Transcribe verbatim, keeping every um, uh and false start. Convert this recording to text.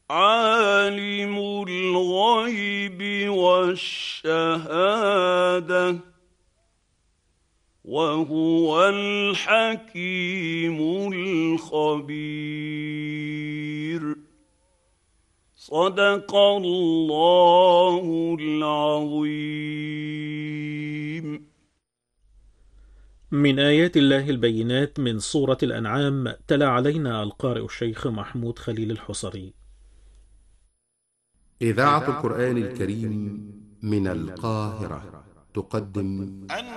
عالم الغيب والشهادة وهو الحكيم الخبير. صدق الله العظيم. من آيات الله البينات من سورة الأنعام، تلا علينا القارئ الشيخ محمود خليل الحصري. إذاعة القرآن الكريم من القاهرة تقدم